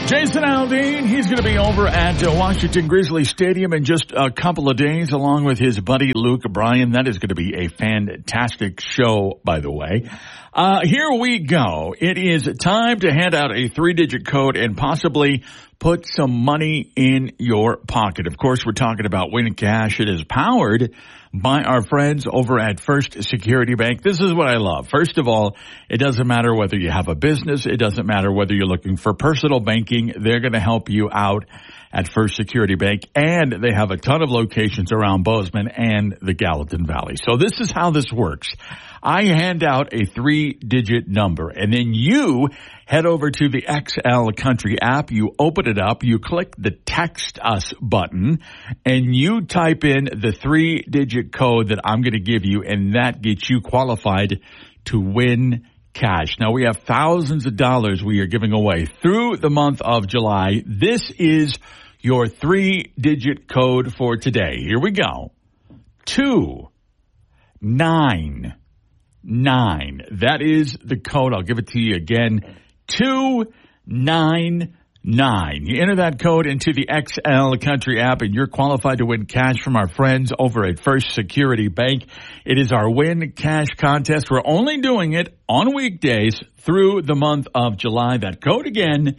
Jason Aldean, he's going to be over at Washington Grizzly Stadium in just a couple of days, along with his buddy Luke Bryan. That is going to be a fantastic show, by the way. Here we go. It is time to hand out a 3-digit code and possibly put some money in your pocket. Of course, we're talking about Win Cash. It is powered by our friends over at First Security Bank. This is what I love. First of all, it doesn't matter whether you have a business. It doesn't matter whether you're looking for personal banking. They're going to help you out at First Security Bank, and they have a ton of locations around Bozeman and the Gallatin Valley. So this is how this works. I hand out a 3-digit number, and then you head over to the XL Country app. You open it up. You click the Text Us button, and you type in the 3-digit code that I'm going to give you, and that gets you qualified to win cash. Now, we have thousands of dollars we are giving away through the month of July. This is your 3-digit code for today. Here we go. 299. That is the code. I'll give it to you again. 299. You enter that code into the XL Country app, and you're qualified to win cash from our friends over at First Security Bank. It is our Win Cash contest. We're only doing it on weekdays through the month of July. That code again,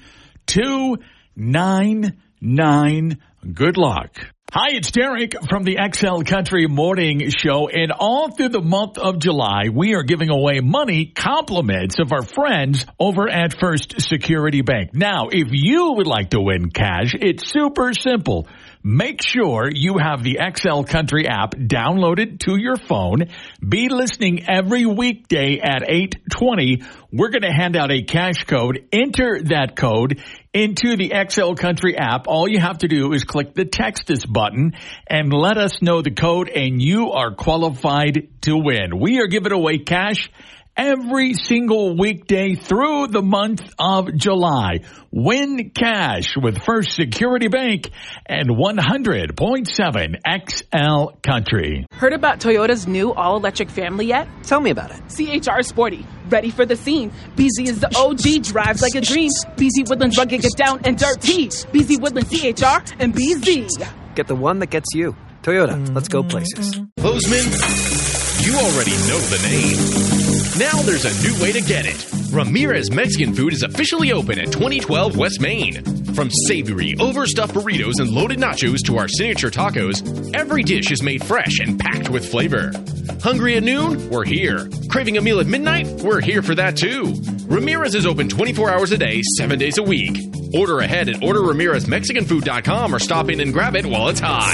299. Good luck. Hi, it's Derek from the XL Country Morning Show, and all through the month of July, we are giving away money compliments of our friends over at First Security Bank. Now, if you would like to win cash, it's super simple. Make sure you have the XL Country app downloaded to your phone. Be listening every weekday at 8:20. We're going to hand out a cash code. Enter that code into the XL Country app. All you have to do is click the Text Us button and let us know the code, and you are qualified to win. We are giving away cash every single weekday through the month of July. Win cash with First Security Bank and 100.7 XL Country. Heard about Toyota's new all-electric family yet? Tell me about it. CHR Sporty. Ready for the scene. BZ is the OG, drives like a dream. BZ Woodlands rugged, get down and dirty. BZ Woodlands CHR and BZ. Get the one that gets you. Toyota, let's go places. Bozeman, you already know the name. Now there's a new way to get it. Ramirez Mexican Food is officially open at 2012 West Main. From savory, overstuffed burritos and loaded nachos to our signature tacos, every dish is made fresh and packed with flavor. Hungry at noon? We're here. Craving a meal at midnight? We're here for that too. Ramirez is open 24 hours a day, 7 days a week. Order ahead at orderramirezmexicanfood.com or stop in and grab it while it's hot.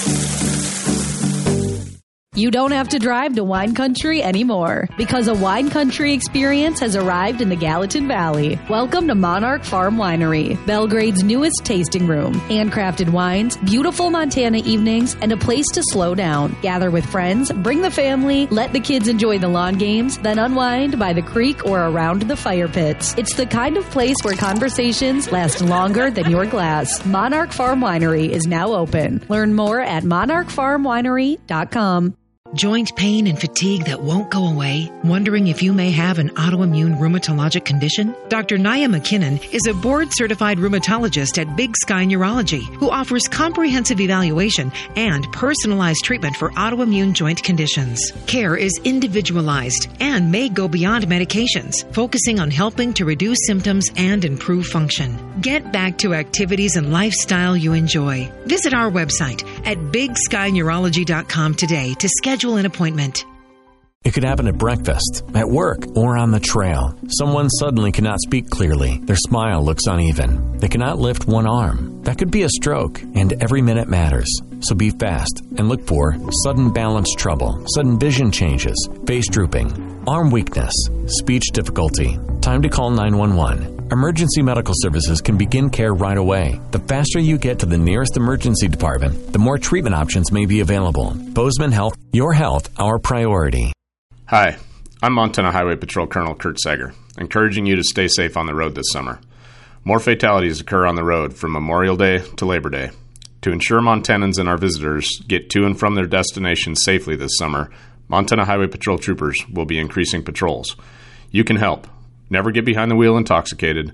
You don't have to drive to Wine Country anymore because a Wine Country experience has arrived in the Gallatin Valley. Welcome to Monarch Farm Winery, Belgrade's newest tasting room. Handcrafted wines, beautiful Montana evenings, and a place to slow down. Gather with friends, bring the family, let the kids enjoy the lawn games, then unwind by the creek or around the fire pits. It's the kind of place where conversations last longer than your glass. Monarch Farm Winery is now open. Learn more at monarchfarmwinery.com. Joint pain and fatigue that won't go away? Wondering if you may have an autoimmune rheumatologic condition? Dr. Naya McKinnon is a board-certified rheumatologist at Big Sky Neurology who offers comprehensive evaluation and personalized treatment for autoimmune joint conditions. Care is individualized and may go beyond medications, focusing on helping to reduce symptoms and improve function. Get back to activities and lifestyle you enjoy. Visit our website at bigskyneurology.com today to schedule an appointment. It could happen at breakfast, at work, or on the trail. Someone suddenly cannot speak clearly. Their smile looks uneven. They cannot lift one arm. That could be a stroke, and every minute matters. So be fast and look for sudden balance trouble, sudden vision changes, face drooping, arm weakness, speech difficulty. Time to call 911. Emergency medical services can begin care right away. The faster you get to the nearest emergency department, the more treatment options may be available. Bozeman Health, your health, our priority. Hi, I'm Montana Highway Patrol Colonel Kurt Sager, encouraging you to stay safe on the road this summer. More fatalities occur on the road from Memorial Day to Labor Day. To ensure Montanans and our visitors get to and from their destinations safely this summer, Montana Highway Patrol troopers will be increasing patrols. You can help. Never get behind the wheel intoxicated.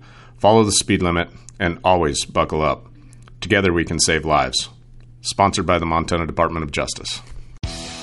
follow the speed limit, and always buckle up. Together we can save lives. Sponsored by the Montana Department of Justice.